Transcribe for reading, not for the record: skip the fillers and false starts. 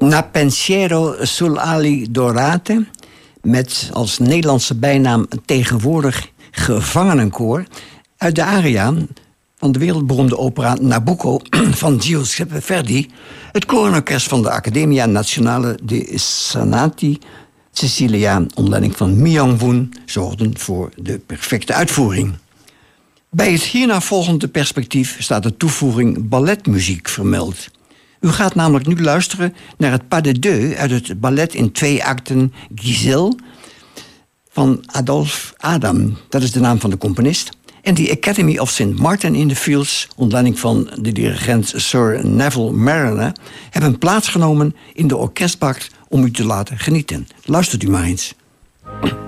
Na pensiero sul ali dorate, met als Nederlandse bijnaam tegenwoordig gevangenenkoor, uit de aria van de wereldberoemde opera Nabucco van Giuseppe Verdi, het koororkest van de Accademia Nazionale dei Sonati Sicilia onder leiding van Myung-Whun zorgden voor de perfecte uitvoering. Bij het hierna volgende perspectief staat de toevoeging balletmuziek vermeld. U gaat namelijk nu luisteren naar het pas de deux uit het ballet in 2 acten Giselle van Adolphe Adam, dat is de naam van de componist, en The Academy of St. Martin in the Fields, onder leiding van de dirigent Sir Neville Marriner, hebben plaatsgenomen in de orkestbak om u te laten genieten. Luistert u maar eens.